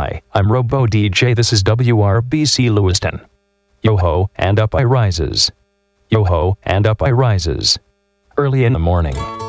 Hi, I'm Robo DJ. This is WRBC Lewiston. Yo-ho, and up I rises. Yo-ho, and up I rises. Early in the morning.